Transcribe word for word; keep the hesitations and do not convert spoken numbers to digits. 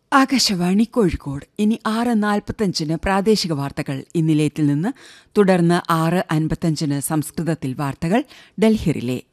ആകാശവാണി കോഴിക്കോട്. ഇനി ആറ് നാൽപ്പത്തഞ്ചിന് പ്രാദേശിക വാർത്തകൾ ഇന്നിലേത്തിൽ നിന്ന്. തുടർന്ന് ആറ് അൻപത്തഞ്ചിന് സംസ്കൃതത്തിൽ വാർത്തകൾ ഡൽഹി റിലേ.